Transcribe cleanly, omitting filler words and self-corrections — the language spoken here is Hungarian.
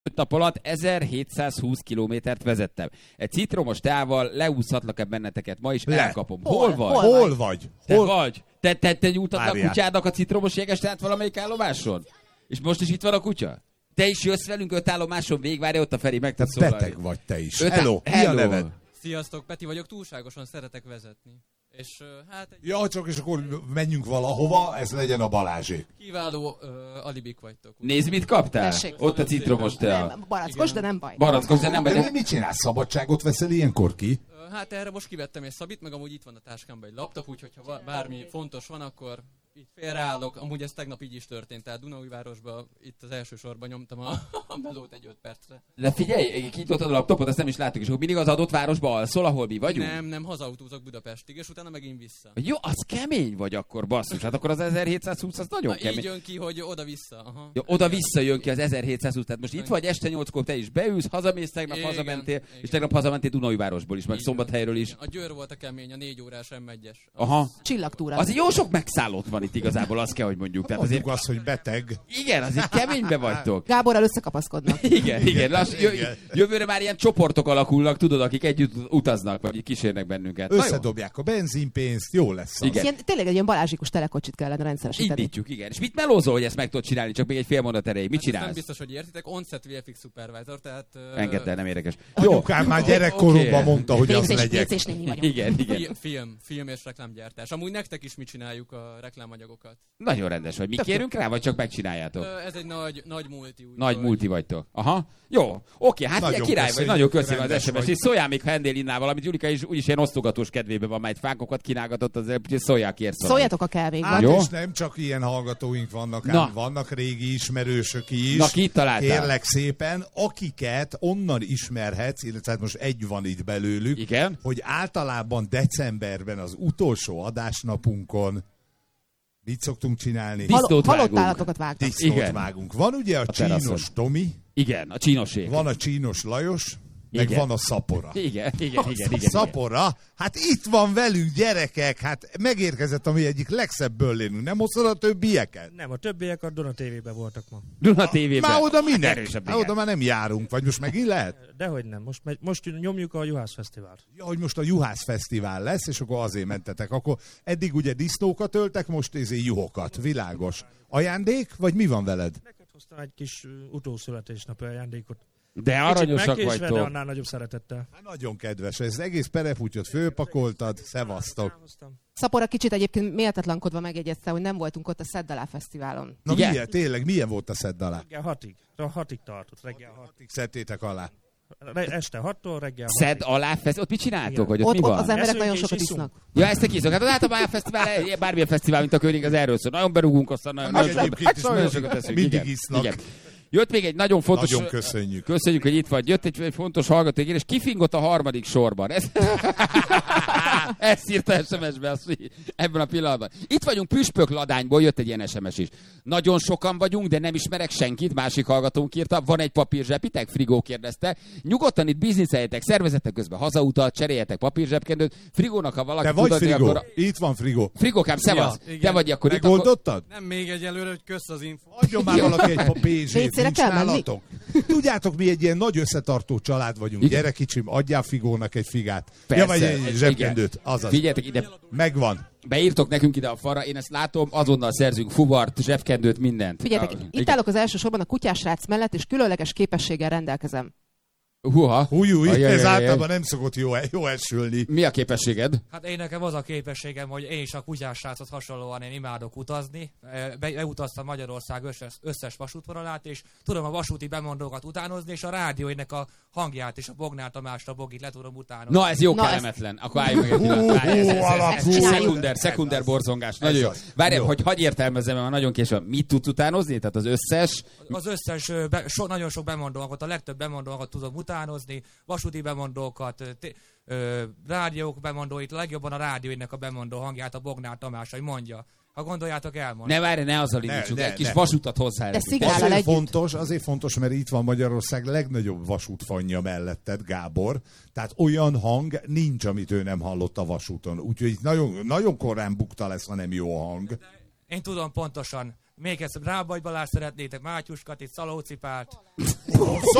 5 nap alatt 1720 kilométert vezettem. Egy citromos tával leúszhatlak-e benneteket ma is? Elkapom. Hol vagy? Te vagy? Te nyújtad a kutyának a citromos jéges teát valamelyik állomáson? És most is itt van a kutya? Te is jössz velünk 5 állomáson, végvárja ott a Feri, meg tudsz szólani. Beteg vagy te is. Hello, mi a neved? Sziasztok, Peti vagyok, túlságosan szeretek vezetni. És hát... Ja, csak és akkor menjünk valahova, ez legyen a Balázsék. Kiváló alibik vagytok. Nézd, mit kaptál? Tessék. Ott a citromos tea. Barackos, de nem baj. Barackos, de nem baj. De mit csinálsz? Szabadságot veszel ilyenkor ki? Hát erre most kivettem egy szabit, meg amúgy itt van a táskámban egy laptop, úgyhogy ha bármi fontos van, akkor így félreállok. Amúgy ez tegnap így is történt, tehát Dunaújvárosban itt az első sorban nyomtam a melót egy 5 percre. De figyelj, kinyitottad a laptopot, ezt nem is láttuk, és akkor mindig az adott városba alszol, ahol mi vagyunk? Nem, hazautózok Budapestig, és utána megint vissza. Jó, az kemény vagy akkor, basszus, hát akkor az 1720 az nagyon kemény. Így jön ki, hogy oda-vissza. Aha. Ja, oda-vissza jön ki az 1720, tehát most itt vagy este 8-kor, te is beülsz, hazamész, tegnap hazamentél, és tegnap hazamentél Dunaújvárosból is, meg Szombathelyről is. A Győr volt a kemény, a 4 órás M1-es. Aha. Csillagtúra. Az jó sok megszállott van itt igazából, azt kell, hogy mondjuk. Tehát azért azt, hogy beteg. Igen, azért keménybe vagytok. Gáborral összekapaszkodnak. Igen. Jövőre már ilyen csoportok alakulnak, tudod, akik együtt utaznak, vagy kísérnek bennünket. Összedobják a benzinpénzt, jó lesz az. Igen. Tényleg egy ilyen balázsikus telekocsit kellene rendszeresíteni. Indítjuk, igen. És mit melózol, hogy ezt meg tudod csinálni? Csak még egy fél mondat erejéig. Mit csinálsz? Nem biztos, hogy értitek. On-set VFX Supervisor, tehát... Engedd el, nem érdekes. Anyukám már gyerekkoromban mondta, hogy az legyek. Igen. Film és reklámgyártás. Amúgy nektek is mi csináljuk a reklámanyagokat. Nagyon rendes vagy. Mi kérünk rá, vagy csak megcsináljátok? Ez egy nagy multi. Nagy multi vagytok. Aha. Jó. Oké, hát ugye király vagy. Nagyon köszönöm az SMS-t. És szóljál még, ha ennél innál valamit. Julika is úgyis ilyen osztogatós kedvében van, majd fákokat kínálgatott, azért szóljál ki érsz. Szóljatok a kávékban. Hát és nem csak ilyen hallgatóink vannak, ám vannak régi ismerősök is. Na, ki találtál? Kérlek szépen, akiket onnan ismerhetsz, illetve most egy van itt belőlük, igen? Hogy általában decemberben az utolsó adásnapunkon mit szoktunk csinálni? Halott állatokat vágunk. Disznót vágunk. Van ugye a Csínos Tomi. Igen, a Csínosék. Van a Csínos Lajos. Meg van a Szapora. Igen. Szapora, hát itt van velünk, gyerekek, hát megérkezett a mi egyik legszebb böllénünk. Nem hoztad a többieket? Nem, a többiek a Duna TV-ben voltak ma. Duna TV-ben? Már oda minek? Oda már nem járunk, vagy most megint lehet? Dehogy nem, most nyomjuk a Juhász Fesztivált. Ja, hogy most a Juhász Fesztivál lesz, és akkor azért mentetek. Akkor eddig ugye disznókat öltek, most juhokat, világos. Ajándék, vagy mi van veled? Neked hoztam egy kis utószületésnapi ajándékot. De aranyosak vagytok. De annál nagyobb szeretettel. Hát nagyon kedves, ez egész pereputyot fölpakoltad, szevasztok. Szapora kicsit egyébként méltatlankodva megjegyezte, hogy nem voltunk ott a Szedd alá fesztiválon. Na milyen volt a Szedd alá? Reggel 6-ig tartott, reggel 6-ig. Szedtétek alá. Este 6-tól reggel 6-ig. Szedd alá ott mit csináltok? Hogy ott mi van? Az emberek nagyon sokat isznak. Ja, ezt te kiszok. Hát az általában a fesztivál, bármilyen fesztivál, mint a König, az erről szól. Nagyon berúgunk, aztán nagyon sokat teszünk. Mindig isznak. Jött még egy nagyon fontos... Nagyon köszönjük. Köszönjük, hogy itt vagy. Jött egy fontos hallgató, és kifingott a harmadik sorban. Ezt írta SMS-be ebben a pillanatban. Itt vagyunk Püspökladányból, jött egy ilyen SMS is. Nagyon sokan vagyunk, de nem ismerek senkit, másik hallgatónk írta. Van egy papírzsepitek? Frigó kérdezte. Nyugodtan itt bizniszeljetek, szervezetek közben hazautat, cseréljetek papírzsebkendőt. Frigónak, ha valaki te vagy tudod, Frigó? Akkor... Itt van Frigó. Frigókám, szevasz. Ja, te vagy akkor itt. Megoldottad? Nem még egyelőre, hogy kösz az info. Adjon már valaki egy pénzét. Tudjátok, mi egy ilyen nagy összetartó család vagyunk. Igen? Gyere kicsim, adjál Frigónak egy figát. Persze, vagy egy zsebkendőt. Azaz. Figyeljetek ide. Megvan. Beírtok nekünk ide a falra, én ezt látom, azonnal szerzünk fuvart, zsebkendőt, mindent. Figyeljetek, itt állok az első sorban a kutyásrác mellett, és különleges képességgel rendelkezem. Ez általában nem szokott jó elsülni. Mi a képességed? Hát én nekem az a képességem, hogy én is a kutyásrácot hasonlóan én imádok utazni. Beutaztam Magyarország összes vasútvonalát, és tudom a vasúti bemondókat utánozni, és a rádióinek a hangját és a Bognár Tamást, a Bogit le tudom utánozni. Na, ez jó kellemetlen. Akkor álljunk meg egy pillanat. Szekunder borzongás. Nagyon jó. Várj, hogy hagyj értelmezzem, mert nagyon később. Mit tudsz utánozni? Tehát az összes... Az összes, nagyon sok bemondókat, a legtöbb bemondókat tudom utánozni, vasúti bemondókat, rádiók bemondóit, legjobban a rádióinek a bemondó hangját a Bognár Tamás, hogy mondja. Ha gondoljátok, elmondja. Ne várj, ne azzal indítsuk, egy kis vasutat hozzá. Azért fontos, mert itt van Magyarország legnagyobb vasútfanja melletted, Gábor. Tehát olyan hang nincs, amit ő nem hallott a vasúton. Úgyhogy nagyon, nagyon korán bukta lesz, ha nem jó a hang. Én tudom pontosan. Még ezt Rábai Balázs szeretnétek, Mátyus Katit, Szalóci Pált.